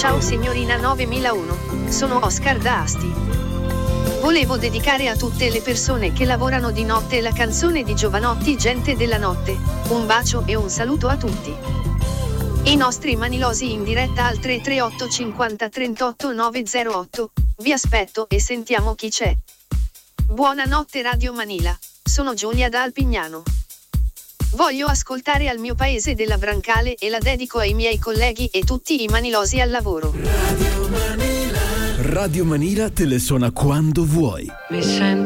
Ciao signorina 9001, sono Oscar da Asti. Volevo dedicare a tutte le persone che lavorano di notte la canzone di Giovanotti Gente della notte, un bacio e un saluto a tutti. I nostri manilosi in diretta al 338 50 38 908, vi aspetto e sentiamo chi c'è. Buonanotte Radio Manila, sono Giulia da Alpignano. Voglio ascoltare Al mio paese della Brancale e la dedico ai miei colleghi e tutti i manilosi al lavoro. Radio Manila te le suona quando vuoi.